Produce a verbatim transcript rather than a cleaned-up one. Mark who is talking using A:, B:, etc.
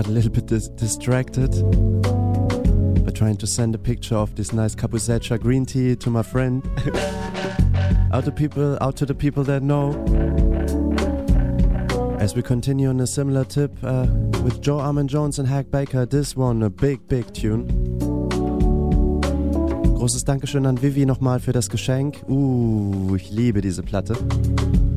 A: got a little bit dis- distracted by trying to send a picture of this nice Kapusecha green tea to my friend. out to people, out to the people that know. As we continue on a similar tip uh, with Joe Armon-Jones and Hack Baker, this one a big, big tune. Großes Dankeschön an Vivi nochmal für das Geschenk. Uh, ich liebe diese Platte.